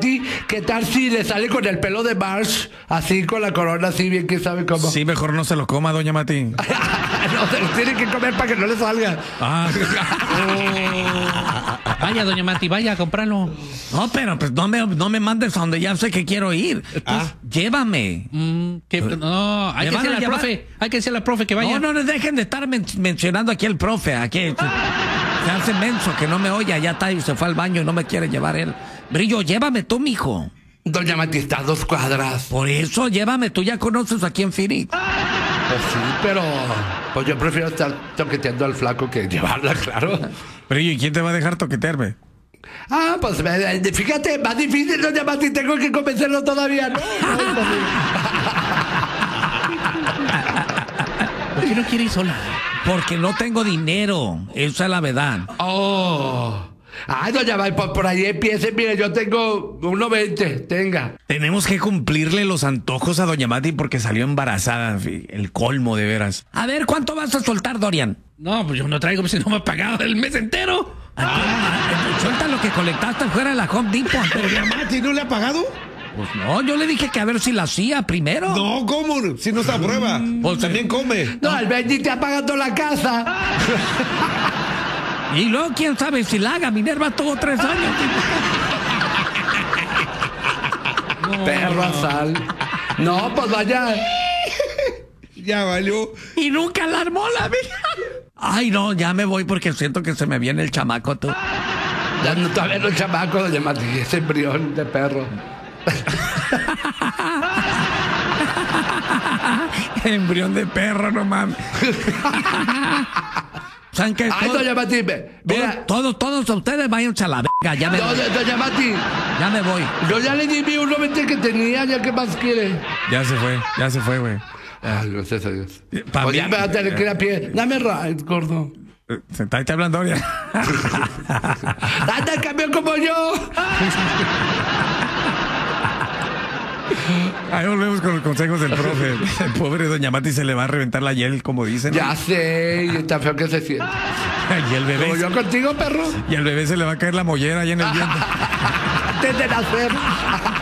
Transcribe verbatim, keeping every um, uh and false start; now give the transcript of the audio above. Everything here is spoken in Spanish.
Mati, ¿qué tal si le sale con el pelo de Marsh? Así, con la corona, así, bien, ¿quién sabe cómo? Sí, mejor no se lo coma, doña Mati. No, se lo tiene que comer para que no le salga. Ah. Oh. Vaya, doña Mati, vaya a comprarlo. No, pero pues no me, no me mandes a donde ya sé que quiero ir. Ah. Llévame. Mm, que, no, hay que decirle al profe. Hay que decirle al profe que vaya. No, no, no dejen de estar men mencionando aquí al profe. Aquí se hace menso, que no me oye. Ya está y se fue al baño y no me quiere llevar él. Brillo, llévame tú, mijo. Doña Mati está a dos cuadras. Por eso, llévame. Tú ya conoces aquí en Phoenix. Pues sí, pero pues yo prefiero estar toqueteando al flaco que llevarla, claro. Brillo, ¿y quién te va a dejar toquetearme? Ah, pues fíjate, más difícil, doña Mati, tengo que convencerlo todavía, ¿no? ¿Por qué no quiere ir sola? Porque no tengo dinero, esa es la verdad. Oh, ay, doña Mati, pues por ahí empiece, mire, yo tengo uno veinte, tenga. Tenemos que cumplirle los antojos a doña Mati porque salió embarazada, el colmo de veras. A ver, ¿cuánto vas a soltar, Dorian? No, pues yo no traigo, si no me ha pagado el mes entero. Ah, suelta lo que colectaste fuera de la Home Depot. ¿Doña Mati no le ha pagado? Pues no, yo le dije que a ver si la hacía primero. No, ¿cómo? Si no está a prueba. Pues también come. No, el Benji te ha pagado la casa. Y luego, quién sabe si la haga. Minerva tuvo tres años. No, perra sal. No, pues vaya. Ya valió. Y nunca la armó la vida. Ay, no, ya me voy porque siento que se me viene el chamaco, tú. Ya no está viendo el chamaco, doña Mati, ese embrión de perro. Embrión de perro, no mames. ¿Saben qué? Ay, Todo, doña Mati, mira. Todos, todos, todos ustedes váyanse a la verga. Ya me No, voy. doña Mati. Ya me voy. Yo ya le di mi uno veinte que tenía, ya qué más quiere. Ya se fue, ya se fue, güey. Ay, gracias a Dios. Pa Pues mí, ya me va a tener que ir a pie. Dame ride, gordo. Se está hablando, Dorian. ¡Anda, cambió como yo! Ahí volvemos con los consejos del profe. El pobre doña Mati se le va a reventar la hiel, como dicen. Ya sé, y está feo que se siente. Y el bebé. Como yo contigo, perro. Y al bebé se le va a caer la mollera ahí en el diente. Antes de nacer.